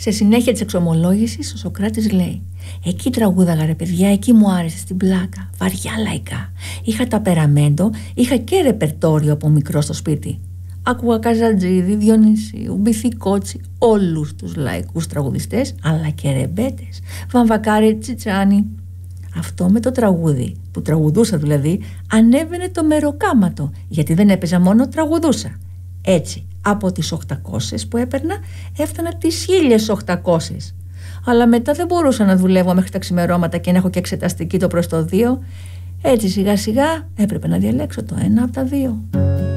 Σε συνέχεια της εξομολόγησης, ο Σωκράτης λέει: εκεί τραγούδαγα, ρε παιδιά, εκεί μου άρεσε στην πλάκα. Βαριά λαϊκά. Είχα ταπεραμέντο, είχα και ρεπερτόριο από μικρό στο σπίτι. Άκουγα Καζαντζίδη, Διονυσίου, Μπιθικότσι, όλους τους λαϊκούς τραγουδιστές, αλλά και ρεμπέτες, Βαμβακάρη, Τσιτσάνι. Αυτό με το τραγούδι, που τραγουδούσα δηλαδή, ανέβαινε το μεροκάματο, γιατί δεν έπαιζα μόνο, τραγουδούσα. Έτσι, από τις 800 που έπαιρνα, έφτανα τις 1800. Αλλά μετά δεν μπορούσα να δουλεύω μέχρι τα ξημερώματα και να έχω και εξεταστική το προς το 2. Έτσι σιγά σιγά έπρεπε να διαλέξω το ένα από τα δύο.